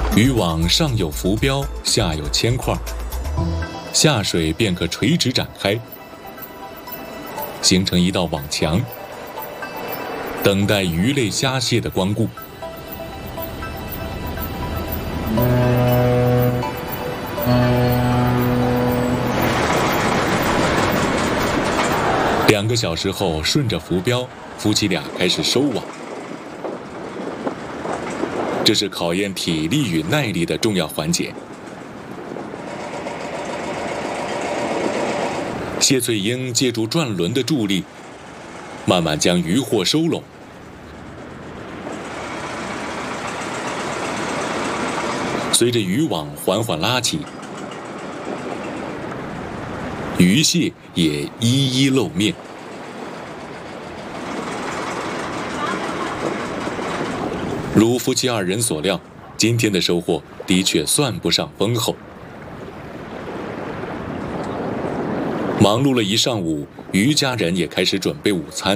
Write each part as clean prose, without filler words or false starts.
渔网上有浮标，下有铅块，下水便可垂直展开，形成一道网墙，等待鱼类虾蟹的光顾。2个小时后，顺着浮标，夫妻俩开始收网。这是考验体力与耐力的重要环节。谢翠英借助转轮的助力，慢慢将渔获收拢。随着渔网缓缓拉起，鱼蟹也一一露面。如夫妻2人所料，今天的收获的确算不上丰厚。忙碌了一上午，于家人也开始准备午餐。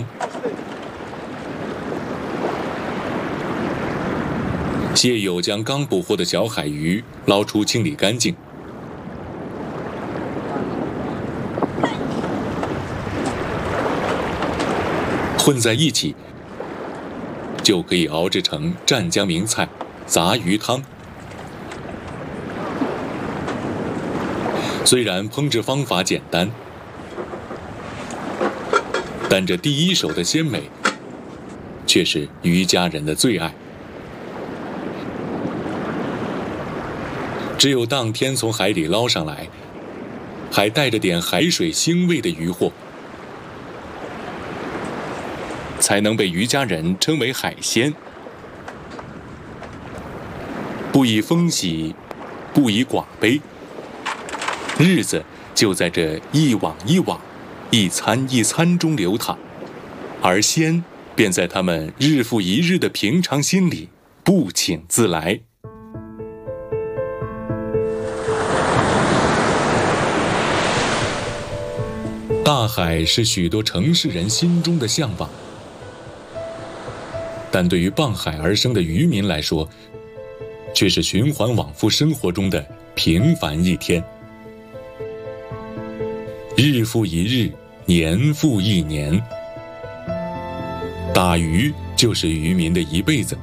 谢友将刚捕获的小海鱼捞出清理干净，混在一起，就可以熬制成湛江名菜杂鱼汤。虽然烹制方法简单，但这第一手的鲜美却是于家人的最爱。只有当天从海里捞上来，还带着点海水腥味的渔获，才能被于家人称为海鲜。不以丰喜，不以寡悲，日子就在这一网一网、一餐一餐中流淌，而鲜便在他们日复一日的平常心里不请自来。大海是许多城市人心中的向往，但对于傍海而生的渔民来说，却是循环往复生活中的平凡一天。日复一日，年复一年，打鱼就是渔民的一辈子。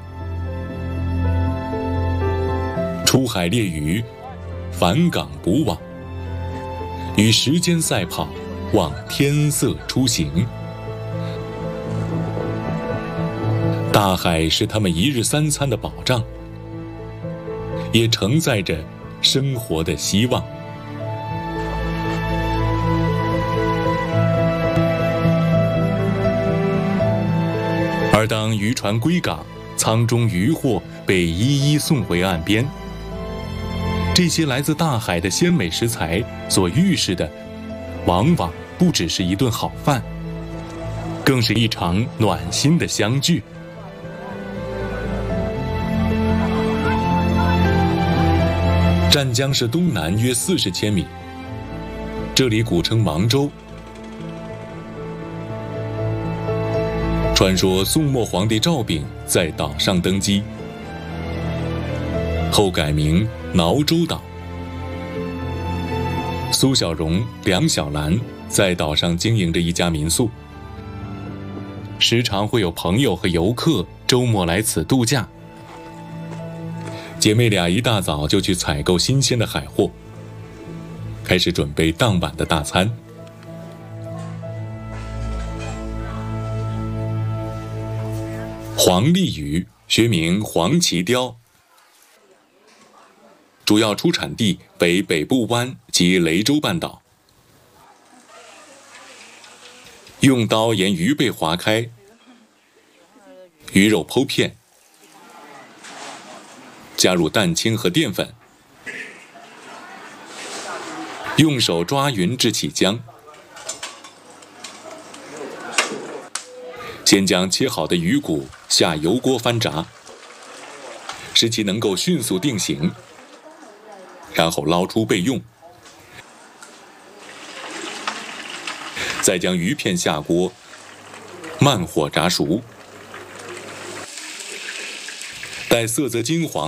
出海猎鱼，返港捕网，与时间赛跑，望天色初醒。大海是他们一日3餐的保障，也承载着生活的希望。而当渔船归港，舱中渔获被一一送回岸边，这些来自大海的鲜美食材所预示的，往往不只是一顿好饭，更是一场暖心的相聚。湛江市东南约40千米，这里古称芒洲。传说宋末皇帝赵昺在岛上登基，后改名挠洲岛。苏小荣、梁小兰在岛上经营着一家民宿，时常会有朋友和游客周末来此度假。姐妹俩一大早就去采购新鲜的海货，开始准备当晚的大餐。黄鲢鱼，学名黄鳍鲷，主要出产地为北部湾及雷州半岛。用刀沿鱼背划开，鱼肉剖片，加入蛋清和淀粉，用手抓匀至起浆。先将切好的鱼骨下油锅翻炸，使其能够迅速定型，然后捞出备用。再将鱼片下锅，慢火炸熟，待色泽金黄。